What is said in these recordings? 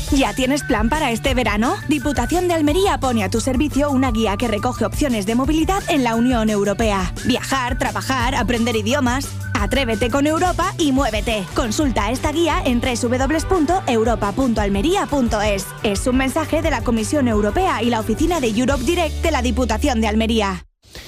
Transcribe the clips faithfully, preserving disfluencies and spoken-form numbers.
¿Ya tienes plan para este verano? Diputación de Almería pone a tu servicio una guía que recoge opciones de movilidad en la Unión Europea. Viajar, trabajar, aprender idiomas. Atrévete con Europa y muévete. Consulta esta guía en doble u doble u doble u punto europa punto almería punto es. Es un mensaje de la Comisión Europea y la oficina de Europe Direct de la Diputación de Almería.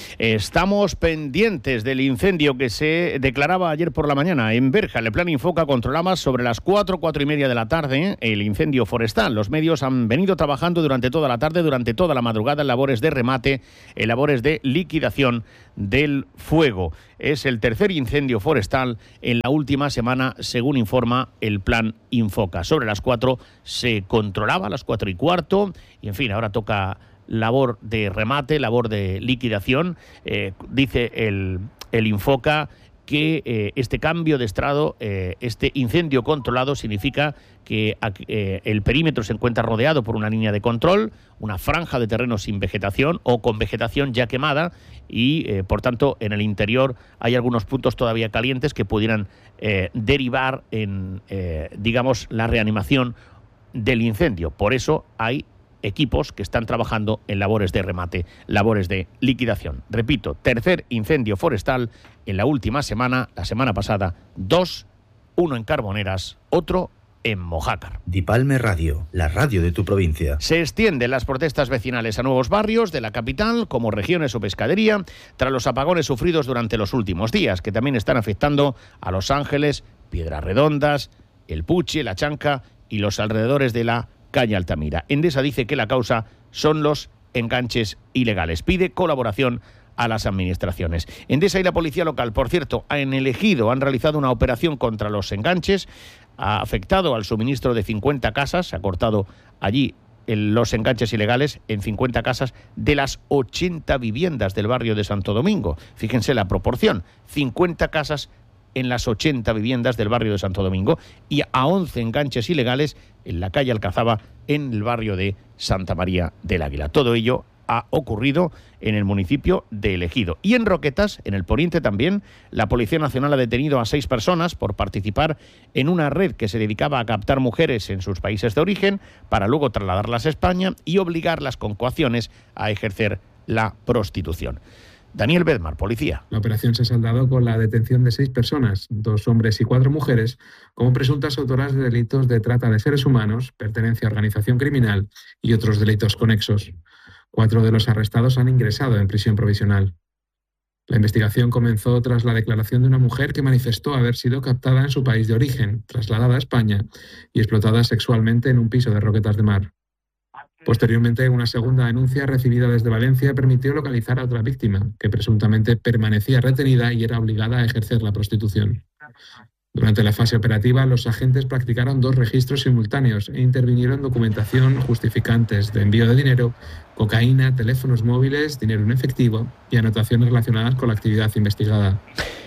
Estamos pendientes del incendio que se declaraba ayer por la mañana en Berja. El plan Infoca controlaba sobre las cuatro, cuatro y media de la tarde el incendio forestal. Los medios han venido trabajando durante toda la tarde, durante toda la madrugada en labores de remate, en labores de liquidación del fuego. Es el tercer incendio forestal en la última semana, según informa el plan Infoca. Sobre las cuatro se controlaba, a las cuatro y cuarto, y en fin, ahora toca labor de remate, labor de liquidación. Eh, dice el, el Infoca que eh, este cambio de estrado, eh, este incendio controlado, significa que eh, el perímetro se encuentra rodeado por una línea de control, una franja de terreno sin vegetación o con vegetación ya quemada y, eh, por tanto, en el interior hay algunos puntos todavía calientes que pudieran eh, derivar en, eh, digamos, la reanimación del incendio. Por eso hay equipos que están trabajando en labores de remate, labores de liquidación. Repito, tercer incendio forestal en la última semana, la semana pasada, dos, uno en Carboneras, otro en Mojácar. Dipalme Radio, la radio de tu provincia. Se extienden las protestas vecinales a nuevos barrios de la capital, como Regiones o Pescadería, tras los apagones sufridos durante los últimos días, que también están afectando a Los Ángeles, Piedras Redondas, El Puche, La Chanca y los alrededores de la calle Altamira. Endesa dice que la causa son los enganches ilegales. Pide colaboración a las administraciones. Endesa y la policía local, por cierto, en el Ejido han realizado una operación contra los enganches. Ha afectado al suministro de cincuenta casas. Se ha cortado allí el, los enganches ilegales en cincuenta casas de las ochenta viviendas del barrio de Santo Domingo. Fíjense la proporción. cincuenta casas en las ochenta viviendas del barrio de Santo Domingo y a once enganches ilegales en la calle Alcazaba, en el barrio de Santa María del Águila. Todo ello ha ocurrido en el municipio de El Ejido. Y en Roquetas, en el poniente también, la Policía Nacional ha detenido a seis personas por participar en una red que se dedicaba a captar mujeres en sus países de origen para luego trasladarlas a España y obligarlas con coacciones a ejercer la prostitución. Daniel Bedmar, policía. La operación se ha saldado con la detención de seis personas, dos hombres y cuatro mujeres, como presuntas autoras de delitos de trata de seres humanos, pertenencia a organización criminal y otros delitos conexos. Cuatro de los arrestados han ingresado en prisión provisional. La investigación comenzó tras la declaración de una mujer que manifestó haber sido captada en su país de origen, trasladada a España y explotada sexualmente en un piso de Roquetas de Mar. Posteriormente, una segunda denuncia recibida desde Valencia permitió localizar a otra víctima, que presuntamente permanecía retenida y era obligada a ejercer la prostitución. Durante la fase operativa, los agentes practicaron dos registros simultáneos e intervinieron documentación, justificantes de envío de dinero, cocaína, teléfonos móviles, dinero en efectivo y anotaciones relacionadas con la actividad investigada.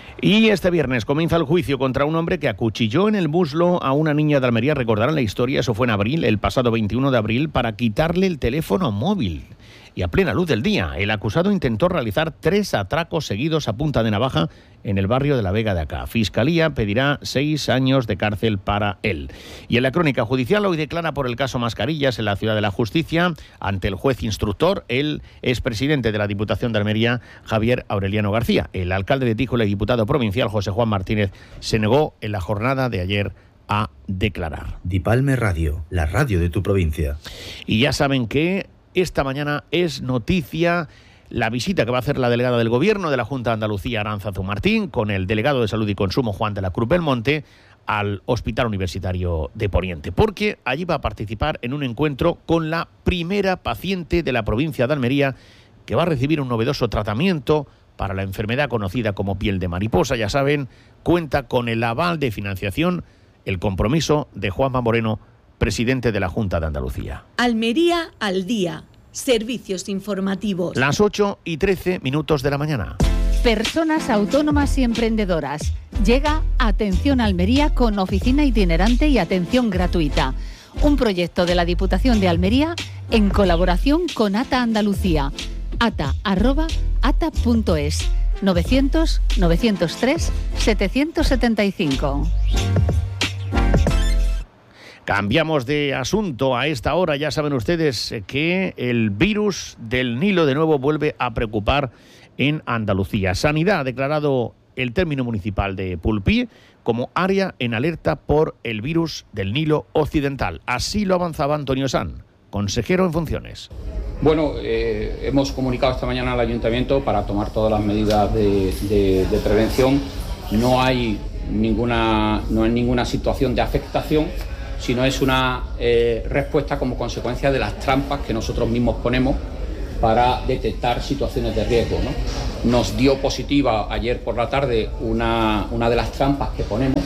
Y este viernes comienza el juicio contra un hombre que acuchilló en el muslo a una niña de Almería. Recordarán la historia, eso fue en abril, el pasado veintiuno de abril, para quitarle el teléfono móvil. Y a plena luz del día, el acusado intentó realizar tres atracos seguidos a punta de navaja en el barrio de la Vega de Acá. Fiscalía pedirá seis años de cárcel para él. Y en la crónica judicial hoy declara por el caso Mascarillas en la Ciudad de la Justicia ante el juez instructor el expresidente de la Diputación de Almería, Javier Aureliano García. El alcalde de Tíjola y diputado provincial, José Juan Martínez, se negó en la jornada de ayer a declarar. Dipalme Radio, la radio de tu provincia. Y ya saben que esta mañana es noticia la visita que va a hacer la delegada del Gobierno de la Junta de Andalucía, Arantzazu Martín, con el delegado de Salud y Consumo, Juan de la Cruz Belmonte, al Hospital Universitario de Poniente, porque allí va a participar en un encuentro con la primera paciente de la provincia de Almería que va a recibir un novedoso tratamiento para la enfermedad conocida como piel de mariposa. Ya saben, cuenta con el aval de financiación, el compromiso de Juanma Moreno, presidente de la Junta de Andalucía. Almería al día. Servicios informativos. Las ocho y trece minutos de la mañana. Personas autónomas y emprendedoras. Llega Atención Almería con oficina itinerante y atención gratuita. Un proyecto de la Diputación de Almería en colaboración con ATA Andalucía. ata arroba ata punto es. novecientos novecientos tres setecientos setenta y cinco. Cambiamos de asunto a esta hora. Ya saben ustedes que el virus del Nilo de nuevo vuelve a preocupar en Andalucía. Sanidad ha declarado el término municipal de Pulpí como área en alerta por el virus del Nilo Occidental. Así lo avanzaba Antonio Sanz, consejero en funciones. Bueno, eh, hemos comunicado esta mañana al Ayuntamiento para tomar todas las medidas de, de, de prevención. No hay ninguna, no hay ninguna situación de afectación, sino es una eh, respuesta como consecuencia de las trampas que nosotros mismos ponemos para detectar situaciones de riesgo, ¿no? Nos dio positiva ayer por la tarde una, una de las trampas que ponemos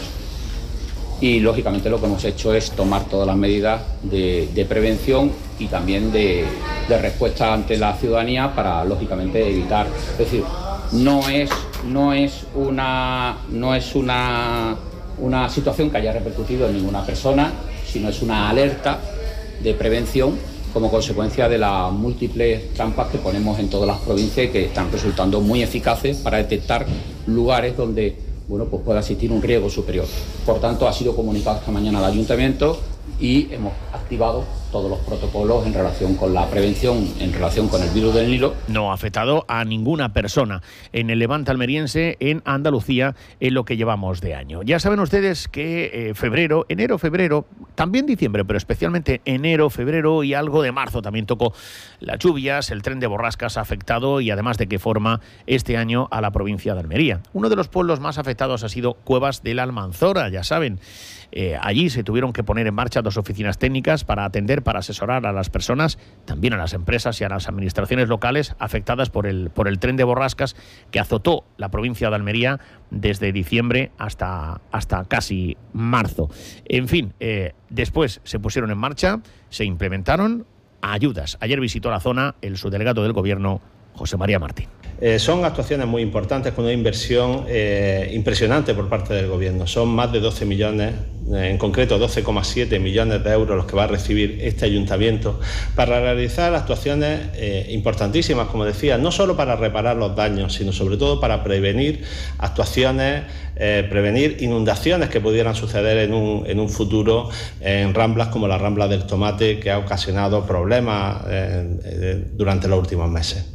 y, lógicamente, lo que hemos hecho es tomar todas las medidas de, de prevención y también de, de respuesta ante la ciudadanía para, lógicamente, evitar. Es decir, no es, no es, una, no es una, una situación que haya repercutido en ninguna persona, sino es una alerta de prevención como consecuencia de las múltiples trampas que ponemos en todas las provincias y que están resultando muy eficaces para detectar lugares donde, bueno, pues pueda existir un riesgo superior. Por tanto, ha sido comunicado esta mañana al Ayuntamiento y hemos activado todos los protocolos en relación con la prevención, en relación con el virus del Nilo. No ha afectado a ninguna persona en el Levante almeriense, en Andalucía, en lo que llevamos de año. Ya saben ustedes que eh, febrero, enero, febrero, también diciembre, pero especialmente enero, febrero y algo de marzo también tocó las lluvias, el tren de borrascas ha afectado y además de qué forma este año a la provincia de Almería. Uno de los pueblos más afectados ha sido Cuevas de la Almanzora, ya saben. Eh, allí se tuvieron que poner en marcha dos oficinas técnicas para atender, para asesorar a las personas, también a las empresas y a las administraciones locales afectadas por el, por el tren de borrascas que azotó la provincia de Almería desde diciembre hasta, hasta casi marzo. En fin, eh, después se pusieron en marcha, se implementaron ayudas. Ayer visitó la zona el subdelegado del Gobierno, José María Martín. Eh, son actuaciones muy importantes con una inversión eh, impresionante por parte del Gobierno. Son más de doce millones, eh, en concreto doce coma siete millones de euros los que va a recibir este ayuntamiento para realizar actuaciones eh, importantísimas, como decía, no solo para reparar los daños, sino sobre todo para prevenir actuaciones, eh, prevenir inundaciones que pudieran suceder en un, en un futuro en ramblas como la Rambla del Tomate, que ha ocasionado problemas eh, eh, durante los últimos meses.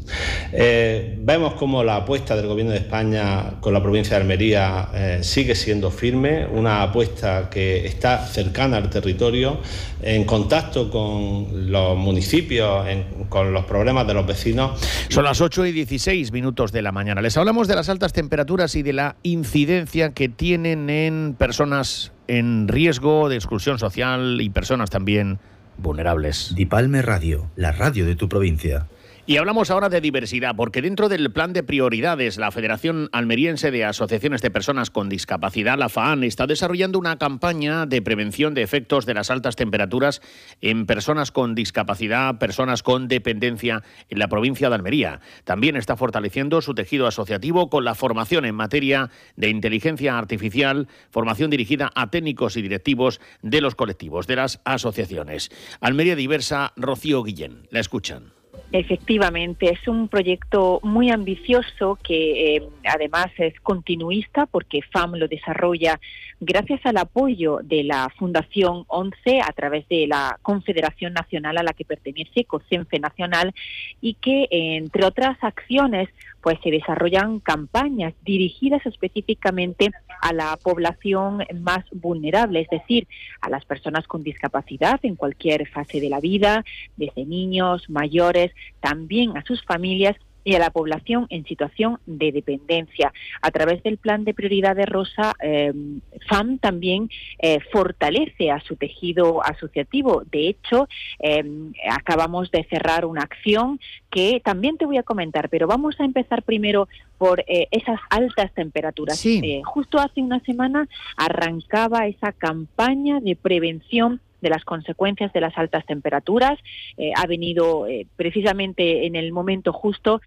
Eh, vemos cómo la apuesta del Gobierno de España con la provincia de Almería eh, sigue siendo firme, una apuesta que está cercana al territorio, en contacto con los municipios, en, con los problemas de los vecinos. Son las ocho y dieciséis minutos de la mañana. Les hablamos de las altas temperaturas y de la incidencia que tienen en personas en riesgo de exclusión social y personas también vulnerables. Dipalme Radio, la radio de tu provincia. Y hablamos ahora de diversidad, porque dentro del plan de prioridades, la Federación Almeriense de Asociaciones de Personas con Discapacidad, la FAAN, está desarrollando una campaña de prevención de efectos de las altas temperaturas en personas con discapacidad, personas con dependencia en la provincia de Almería. También está fortaleciendo su tejido asociativo con la formación en materia de inteligencia artificial, formación dirigida a técnicos y directivos de los colectivos, de las asociaciones. Almería Diversa, Rocío Guillén. La escuchan. Efectivamente, es un proyecto muy ambicioso que eh, además es continuista porque FAM lo desarrolla gracias al apoyo de la Fundación ONCE a través de la Confederación Nacional a la que pertenece, COCENFE Nacional, y que entre otras acciones pues se desarrollan campañas dirigidas específicamente a la población más vulnerable, es decir, a las personas con discapacidad en cualquier fase de la vida, desde niños, mayores, también a sus familias y a la población en situación de dependencia. A través del plan de prioridades Rosa, eh, FAM también eh, fortalece a su tejido asociativo. De hecho, eh, acabamos de cerrar una acción que también te voy a comentar, pero vamos a empezar primero por eh, esas altas temperaturas. Sí. Eh, justo hace una semana arrancaba esa campaña de prevención de las consecuencias de las altas temperaturas. Eh, ha venido eh, precisamente en el momento justo.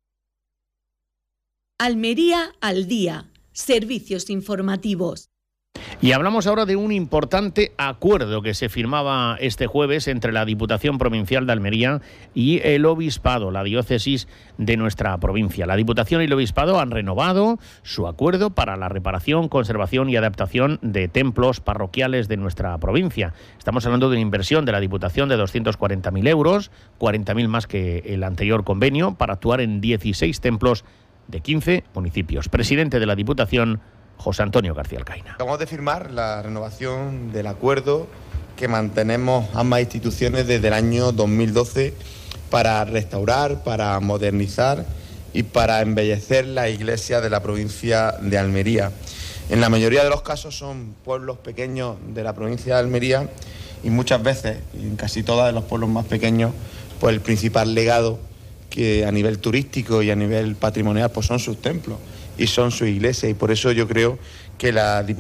Almería al día. Servicios informativos. Y hablamos ahora de un importante acuerdo que se firmaba este jueves entre la Diputación Provincial de Almería y el Obispado, la diócesis de nuestra provincia. La Diputación y el Obispado han renovado su acuerdo para la reparación, conservación y adaptación de templos parroquiales de nuestra provincia. Estamos hablando de una inversión de la Diputación de doscientos cuarenta mil euros, cuarenta mil más que el anterior convenio, para actuar en dieciséis templos de quince municipios. Presidente de la Diputación, José Antonio García Alcaina. Acabamos de firmar la renovación del acuerdo que mantenemos ambas instituciones desde el año dos mil doce para restaurar, para modernizar y para embellecer la iglesia de la provincia de Almería. En la mayoría de los casos son pueblos pequeños de la provincia de Almería y muchas veces, y en casi todos de los pueblos más pequeños, pues el principal legado que a nivel turístico y a nivel patrimonial pues son sus templos y son sus iglesias, y por eso yo creo que la Diputación